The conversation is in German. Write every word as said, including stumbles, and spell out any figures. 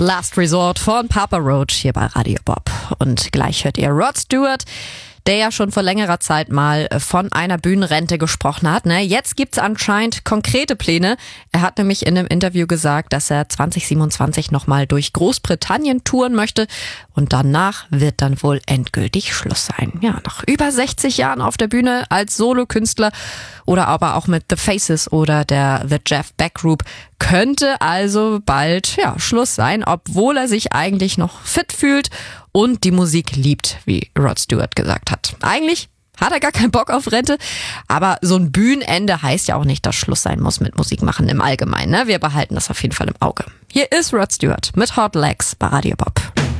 Last Resort von Papa Roach hier bei Radio Bob. Und gleich hört ihr Rod Stewart, der ja schon vor längerer Zeit mal von einer Bühnenrente gesprochen hat. Ne? Jetzt gibt's anscheinend konkrete Pläne. Er hat nämlich in einem Interview gesagt, dass er zwanzig siebenundzwanzig nochmal durch Großbritannien touren möchte. Und danach wird dann wohl endgültig Schluss sein. Ja, nach über sechzig Jahren auf der Bühne als Solokünstler oder aber auch mit The Faces oder der The Jeff Beck Group könnte also bald ja Schluss sein, obwohl er sich eigentlich noch fit fühlt und die Musik liebt, wie Rod Stewart gesagt hat. Eigentlich hat er gar keinen Bock auf Rente, aber so ein Bühnenende heißt ja auch nicht, dass Schluss sein muss mit Musik machen im Allgemeinen. Ne? Wir behalten das auf jeden Fall im Auge. Hier ist Rod Stewart mit Hot Legs bei Radio Bob.